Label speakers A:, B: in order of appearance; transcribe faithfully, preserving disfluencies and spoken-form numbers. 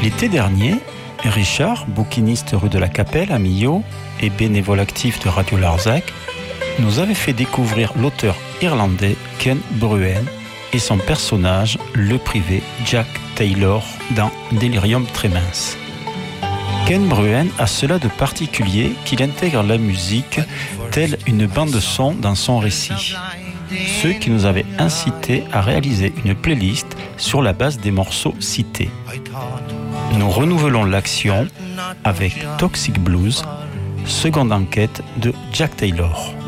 A: L'été dernier, Richard, bouquiniste rue de la Capelle à Millau et bénévole actif de Radio Larzac, nous avait fait découvrir l'auteur irlandais Ken Bruen et son personnage, le privé Jack Taylor, dans Delirium Tremens. Ken Bruen a cela de particulier qu'il intègre la musique telle une bande-son dans son récit, ce qui nous avait incité à réaliser une playlist sur la base des morceaux cités. Nous renouvelons l'action avec Toxic Blues, seconde enquête de Jack Taylor.